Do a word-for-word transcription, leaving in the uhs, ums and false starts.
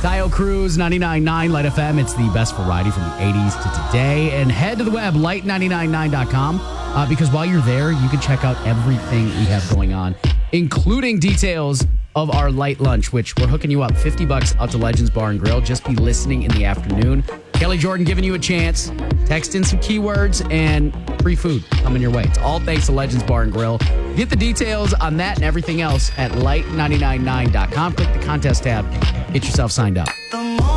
Dial Cruise ninety-nine point nine Light F M. It's the best variety from the eighties to today. And head to the web, light nine nine nine dot com, uh, because while you're there, you can check out everything we have going on, including details of our light lunch, which we're hooking you up fifty bucks out to Legends Bar and Grill. Just be listening in the afternoon. Kelly Jordan giving you a chance. Text in some keywords and free food coming your way. It's all thanks to Legends Bar and Grill. Get the details on that and everything else at light nine nine nine dot com. Click the contest tab. Get yourself signed up.